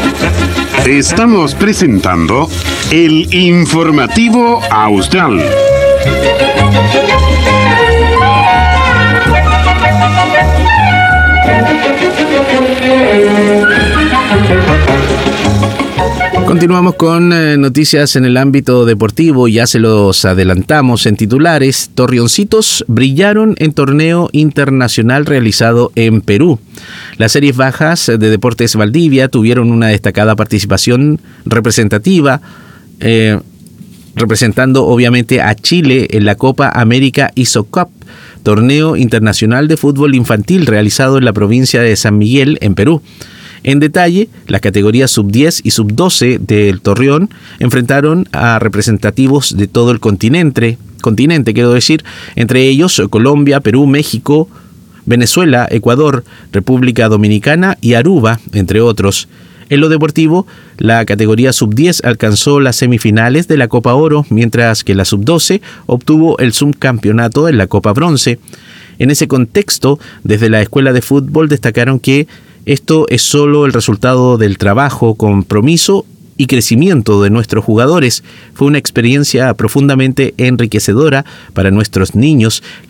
Estamos presentando el Informativo Austral. Continuamos con noticias en el ámbito deportivo. Ya se los adelantamos en titulares. Torreoncitos brillaron en torneo internacional realizado en Perú. Las series bajas de Deportes Valdivia tuvieron una destacada participación representativa, representando obviamente a Chile en la Copa América ISO Cup, torneo internacional de fútbol infantil realizado en la provincia de San Miguel, en Perú. En detalle, las categorías sub-10 y sub-12 del Torreón enfrentaron a representativos de todo el continente, entre ellos Colombia, Perú, México, Venezuela, Ecuador, República Dominicana y Aruba, entre otros. En lo deportivo, la categoría sub-10 alcanzó las semifinales de la Copa Oro, mientras que la sub-12 obtuvo el subcampeonato en la Copa Bronce. En ese contexto, desde la Escuela de Fútbol destacaron que esto es solo el resultado del trabajo, compromiso y crecimiento de nuestros jugadores. Fue una experiencia profundamente enriquecedora para nuestros niños